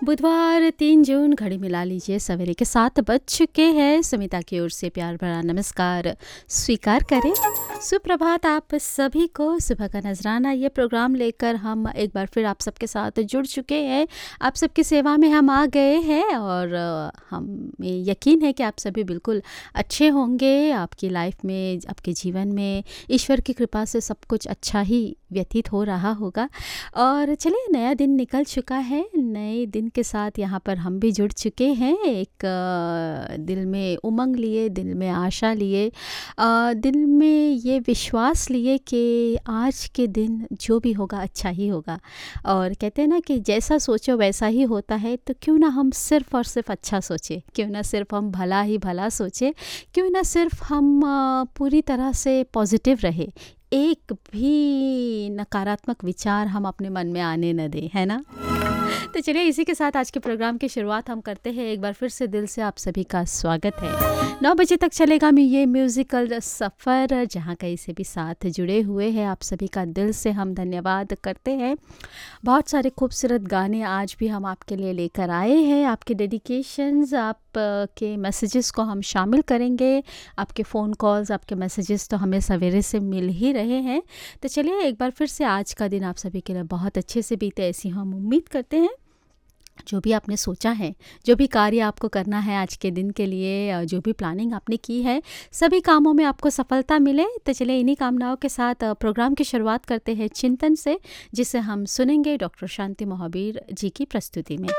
बुधवार 3 जून घड़ी मिला लीजिए सवेरे के 7 बज चुके हैं। सुमिता की ओर से प्यार भरा नमस्कार स्वीकार करें। सुप्रभात आप सभी को। सुबह का नजराना ये प्रोग्राम लेकर हम एक बार फिर आप सबके साथ जुड़ चुके हैं। आप सबकी सेवा में हम आ गए हैं और हमें यकीन है कि आप सभी बिल्कुल अच्छे होंगे। आपकी लाइफ में, आपके जीवन में ईश्वर की कृपा से सब कुछ अच्छा ही व्यतीत हो रहा होगा। और चलिए, नया दिन निकल चुका है। नए दिन के साथ यहाँ पर हम भी जुड़ चुके हैं। एक दिल में उमंग लिए, दिल में आशा लिए, दिल में ये विश्वास लिए कि आज के दिन जो भी होगा अच्छा ही होगा। और कहते हैं ना कि जैसा सोचो वैसा ही होता है। तो क्यों ना हम सिर्फ़ और सिर्फ अच्छा सोचें, क्यों ना सिर्फ हम भला ही भला सोचें, क्यों ना सिर्फ हम पूरी तरह से पॉजिटिव रहे, एक भी नकारात्मक विचार हम अपने मन में आने न दें, है ना। तो चलिए, इसी के साथ आज के प्रोग्राम की शुरुआत हम करते हैं। एक बार फिर से दिल से आप सभी का स्वागत है। 9 बजे तक चलेगा ये म्यूज़िकल सफ़र, जहाँ कहीं से भी साथ जुड़े हुए हैं आप सभी का दिल से हम धन्यवाद करते हैं। बहुत सारे खूबसूरत गाने आज भी हम आपके लिए लेकर आए हैं। आपके डेडिकेशंस, आप के मैसेजेस को हम शामिल करेंगे। आपके फ़ोन कॉल्स, आपके मैसेजेस तो हमें सवेरे से मिल ही रहे हैं। तो चलिए, एक बार फिर से आज का दिन आप सभी के लिए बहुत अच्छे से बीते, ऐसी हम उम्मीद करते हैं। जो भी आपने सोचा है, जो भी कार्य आपको करना है आज के दिन के लिए, जो भी प्लानिंग आपने की है, सभी कामों में आपको सफलता मिले। तो चलिए, इन्हीं कामनाओं के साथ प्रोग्राम की शुरुआत करते हैं चिंतन से, जिसे हम सुनेंगे डॉक्टर शांति महावीर जी की प्रस्तुति में।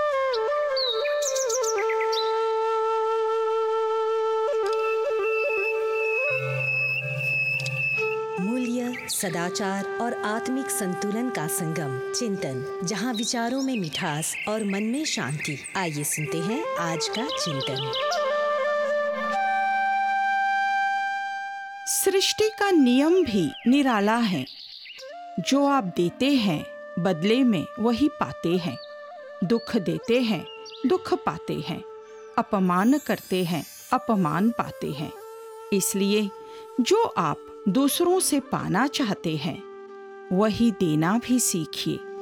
मूल्य, सदाचार और आत्मिक संतुलन का संगम, चिंतन, जहाँ विचारों में मिठास और मन में शांति। आइए सुनते हैं आज का चिंतन। सृष्टि का नियम भी निराला है। जो आप देते हैं बदले में वही पाते हैं। दुख देते हैं, दुख पाते हैं। अपमान करते हैं, अपमान पाते हैं। इसलिए जो आप दूसरों से पाना चाहते हैं, वही देना भी सीखिए।